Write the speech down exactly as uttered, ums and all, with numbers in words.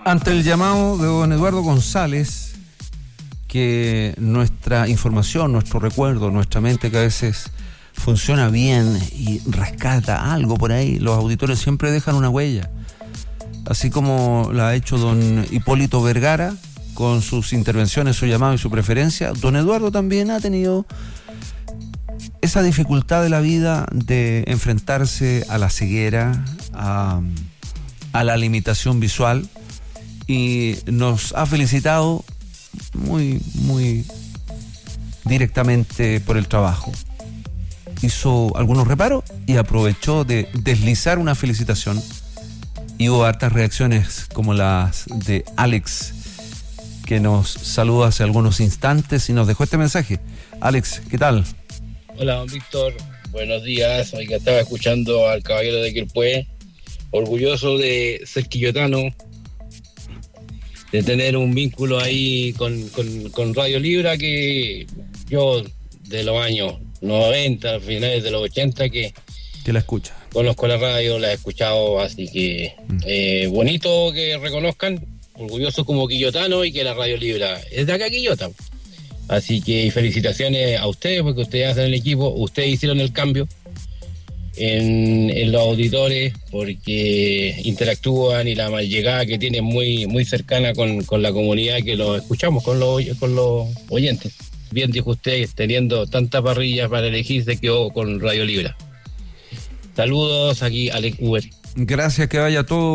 Ante el llamado de don Eduardo González, que nuestra información, nuestro recuerdo, nuestra mente que a veces funciona bien y rescata algo por ahí, los auditores siempre dejan una huella, así como la ha hecho don Hipólito Vergara con sus intervenciones, su llamado y su preferencia. Don Eduardo también ha tenido esa dificultad de la vida de enfrentarse a la ceguera, a, a la limitación visual, y nos ha felicitado muy, muy directamente por el trabajo. Hizo algunos reparos y aprovechó de deslizar una felicitación, y hubo hartas reacciones como las de Alex, que nos saluda hace algunos instantes y nos dejó este mensaje. Alex, ¿qué tal? Hola, don Víctor, buenos días. Hoy que estaba escuchando al caballero de Quilpué, orgulloso de ser quillotano, de tener un vínculo ahí con, con, con Radio Libra, que yo de los años noventa, finales de los ochenta, que, que la escucha. Conozco la radio, la he escuchado, así que mm. eh, bonito que reconozcan, orgulloso como quillotano, y que la Radio Libra es de acá Quillota. Así que felicitaciones a ustedes, porque ustedes hacen el equipo, ustedes hicieron el cambio en, en los auditores, porque interactúan y la mal llegada que tienen muy, muy cercana con, con la comunidad que lo escuchamos, con los, con los oyentes. Bien dijo usted, teniendo tanta parrilla para elegir, se quedó con Radio Libra. Saludos, aquí Alex Uber. Gracias, que vaya todo